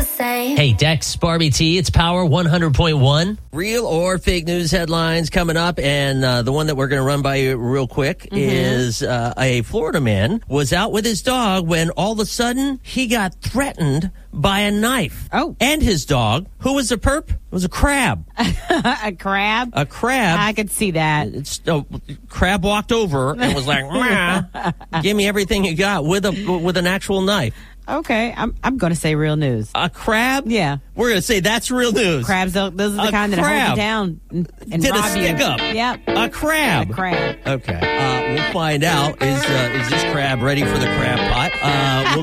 say. Hey, Dex, Barbie T, it's Power 100.1. Real or fake news headlines coming up, and the one that we're going to run by you real quick is a Florida man was out with his dog when all of a sudden he got threatened by a knife. Oh. And his dog, who was a perp? It was a crab. A crab? A crab. I could see that. Crab walked over and was like, give me everything you got with an actual knife. Okay, I'm going to say real news. A crab? Yeah. We're going to say that's real news. Crabs, those are the kind that hold you down and did rob a stick you. up. Yep. A crab. A crab. Okay. We'll find out. Is this crab ready for the crab pot? We'll